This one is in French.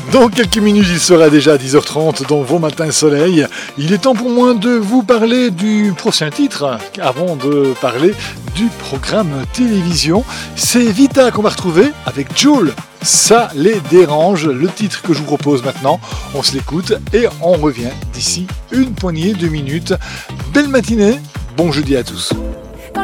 Dans quelques minutes, il sera déjà 10h30 dans vos matins soleil. Il est temps pour moi de vous parler du prochain titre, avant de parler du programme télévision. C'est Vita qu'on va retrouver avec Jul. Ça les dérange, le titre que je vous propose maintenant. On se l'écoute et on revient d'ici une poignée de minutes. Belle matinée, bon jeudi à tous.